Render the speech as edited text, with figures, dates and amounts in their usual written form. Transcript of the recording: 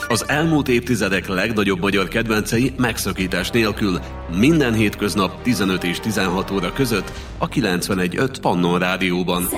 Az elmúlt évtizedek legnagyobb magyar kedvencei megszakítás nélkül minden hétköznap 15 és 16 óra között a 91.5 Pannon Rádióban.